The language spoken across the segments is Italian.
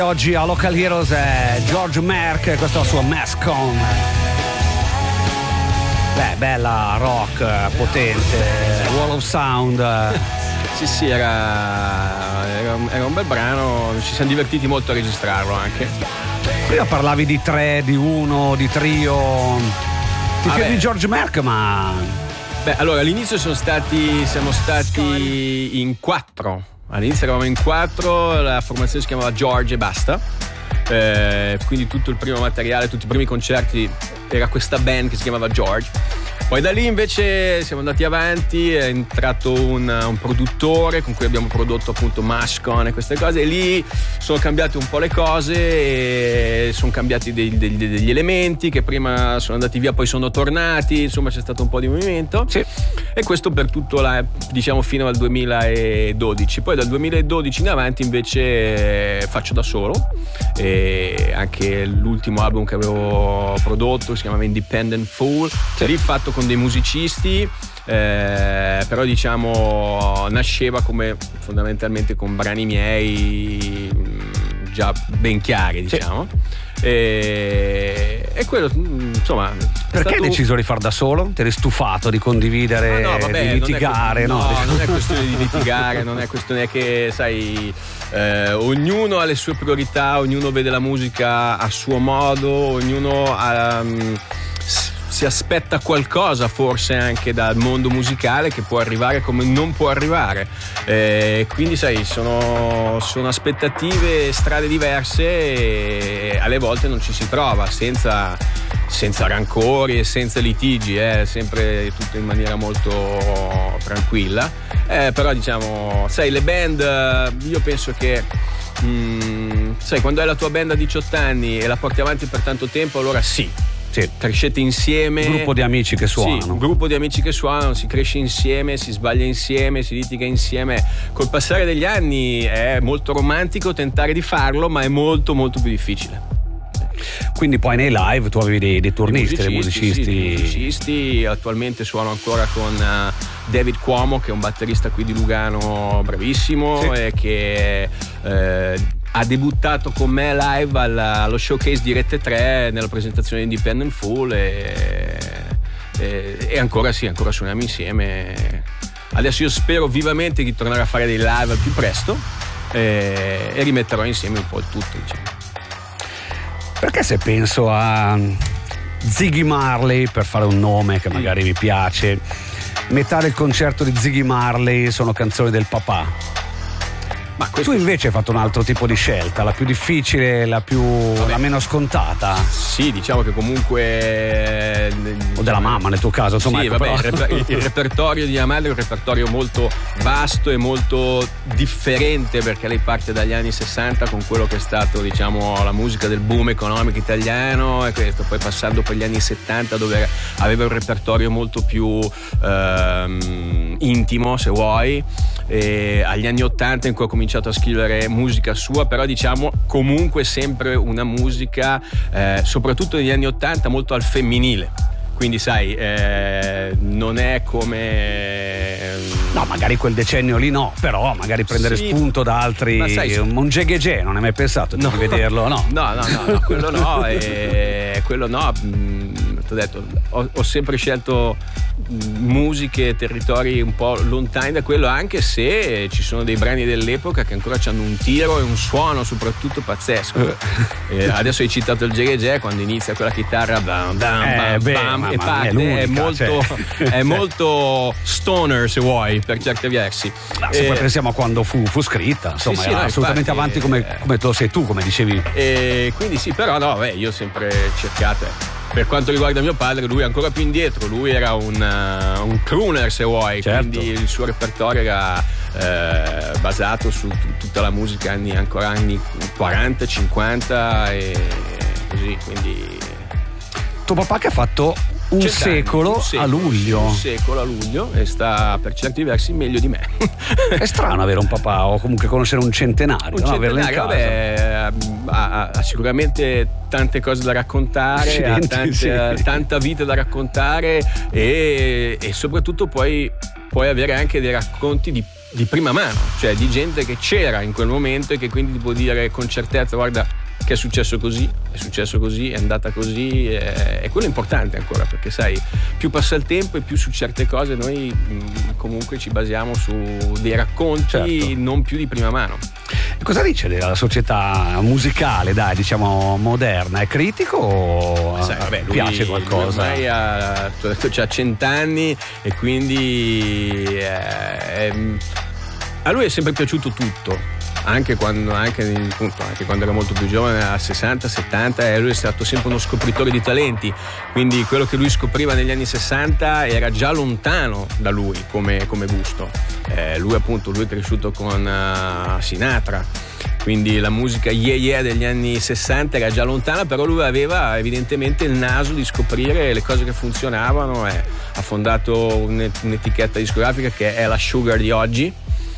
Oggi a Local Heroes è George Merck, questo è il suo Mask On. Beh, bella rock, potente, Wall of Sound. Sì, era un bel brano, ci siamo divertiti molto a registrarlo anche. Prima parlavi di 3, di 1, di trio. Ti fidi di George Merck, ma... Beh, allora all'inizio siamo stati in 4. All'inizio eravamo in 4, la formazione si chiamava George e basta. Quindi tutto il primo materiale, tutti i primi concerti era questa band che si chiamava George. Poi da lì invece siamo andati avanti, è entrato un produttore con cui abbiamo prodotto appunto Mask On e queste cose, e lì sono cambiate un po' le cose e sono cambiati degli elementi che prima sono andati via, poi sono tornati, insomma c'è stato un po' di movimento. Sì. E questo per tutto diciamo fino al 2012. Poi dal 2012 in avanti invece faccio da solo, e anche l'ultimo album che avevo prodotto si chiamava Independent Fool, lì fatto con dei musicisti, però diciamo nasceva come fondamentalmente con brani miei già ben chiari, diciamo. E quello insomma. Perché hai deciso di far da solo? Ti eri stufato di condividere, di litigare? Non è questione di litigare, non è questione che, sai, ognuno ha le sue priorità, ognuno vede la musica a suo modo, ognuno si aspetta qualcosa forse anche dal mondo musicale che può arrivare come non può arrivare, quindi sai sono aspettative, strade diverse, e alle volte non ci si trova senza rancori e senza litigi, sempre tutto in maniera molto tranquilla, però diciamo sai le band, io penso che sai quando hai la tua band a 18 anni e la porti avanti per tanto tempo, allora sì, crescete insieme, un gruppo di amici che suonano. Sì, un gruppo di amici che suonano, si cresce insieme, si sbaglia insieme, si litiga insieme. Col passare degli anni è molto romantico tentare di farlo, ma è molto molto più difficile. Quindi poi nei live tu avevi dei turnisti, dei musicisti. Sì, dei musicisti. Attualmente suono ancora con David Cuomo, che è un batterista qui di Lugano bravissimo, e che ha debuttato con me live allo showcase di Rete 3 nella presentazione di Independent Fool, e ancora suoniamo insieme. Adesso io spero vivamente di tornare a fare dei live al più presto, e rimetterò insieme un po' il tutto, diciamo. Perché se penso a Ziggy Marley, per fare un nome che magari vi piace, metà del concerto di Ziggy Marley sono canzoni del papà. Ma tu invece hai fatto un altro tipo di scelta, la più difficile, la meno scontata. Sì, diciamo che comunque o della mamma nel tuo caso, insomma. Sì, il repertorio di mia madre è un repertorio molto vasto e molto differente, perché lei parte dagli anni 60 con quello che è stato, diciamo, la musica del boom economico italiano, e questo poi passando per gli anni 70 dove aveva un repertorio molto più intimo, se vuoi, e agli anni 80 in cui ho cominciato a scrivere musica sua, però diciamo comunque sempre una musica soprattutto negli anni 80 molto al femminile, quindi sai non è come no, magari quel decennio lì no, però magari prendere spunto da altri, ma sai, un Gegege non hai mai pensato di vederlo? No, quello no, quello no. T'ho detto, ho sempre scelto musiche, territori un po' lontani da quello, anche se ci sono dei brani dell'epoca che ancora hanno un tiro e un suono soprattutto pazzesco. Adesso hai citato il Gegege, quando inizia quella chitarra bam, bam, bam, e parte, è molto stoner, se vuoi, per certi versi. Se poi pensiamo a quando fu scritta, insomma, era assolutamente avanti come lo sei tu, come dicevi. Quindi sì, però no, io ho sempre cercato. Per quanto riguarda mio padre, lui è ancora più indietro, lui era un crooner, se vuoi, certo. Quindi il suo repertorio era basato su tutta la musica anni 40, 50 e così, quindi. Tuo papà che ha fatto un secolo a luglio, e sta per certi versi meglio di me. È strano avere un papà, o comunque conoscere un centenario, averlo in casa. Ha sicuramente tante cose da raccontare, ha tanta vita da raccontare, e soprattutto puoi avere anche dei racconti di di prima mano, cioè di gente che c'era in quel momento e che quindi ti può dire con certezza: guarda che è successo così, è andata così, e quello è importante ancora, perché sai, più passa il tempo e più su certe cose noi comunque ci basiamo su dei racconti, certo, non più di prima mano. E cosa dice della società musicale, dai, diciamo moderna? È critico o lui piace qualcosa? Ormai ha 100 anni e quindi a lui è sempre piaciuto tutto. Anche quando era molto più giovane, a 60-70, lui è stato sempre uno scopritore di talenti, quindi quello che lui scopriva negli anni 60 era già lontano da lui come gusto. Lui è cresciuto con Sinatra, quindi la musica yeah degli anni 60 era già lontana, però lui aveva evidentemente il naso di scoprire le cose che funzionavano, e ha fondato un'etichetta discografica che è la Sugar di oggi.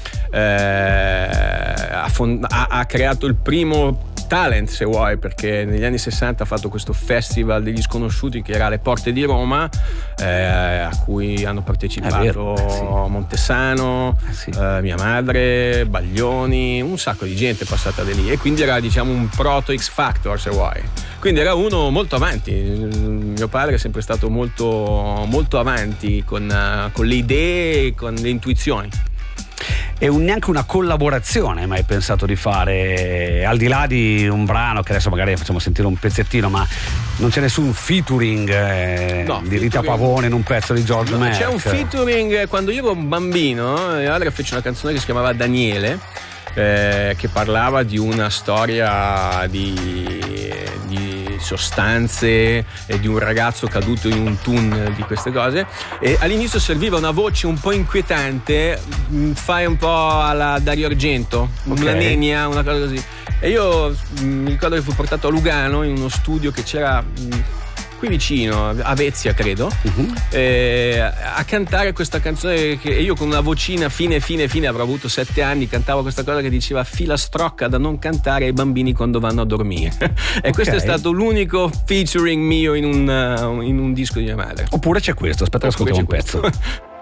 Ha creato il primo talent, se vuoi, perché negli anni 60 ha fatto questo festival degli sconosciuti che era alle porte di Roma, a cui hanno partecipato Montesano, mia madre, Baglioni, un sacco di gente passata da lì, e quindi era, diciamo, un proto X Factor, se vuoi. Quindi era uno molto avanti. Mio padre è sempre stato molto, molto avanti con le idee e con le intuizioni. E neanche una collaborazione mai pensato di fare, al di là di un brano che adesso magari facciamo sentire un pezzettino, ma non c'è nessun featuring di Rita Pavone in un pezzo di George Mac? C'è un featuring quando io ero un bambino. Mia madre fece una canzone che si chiamava Daniele, che parlava di una storia di sostanze e di un ragazzo caduto in un tunnel, di queste cose, e all'inizio serviva una voce un po' inquietante, fai un po' alla Dario Argento, una nenia, una cosa così, e io mi ricordo che fu portato a Lugano in uno studio che c'era qui vicino, a Vezia credo, a cantare questa canzone che io con una vocina fine, avrò avuto 7 anni, cantavo questa cosa che diceva: filastrocca da non cantare ai bambini quando vanno a dormire. E questo è stato l'unico featuring mio in un disco di mia madre. Oppure c'è questo, aspetta, ascoltiamo un pezzo.